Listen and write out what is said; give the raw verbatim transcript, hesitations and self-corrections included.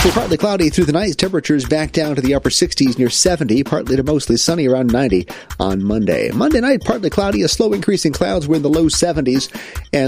Tuesday, partly cloudy through the night. Temperatures back down to the upper sixties near seventy, partly to mostly sunny around ninety on Monday. Monday night, partly cloudy, a slow increase in clouds. We're in the low seventies, and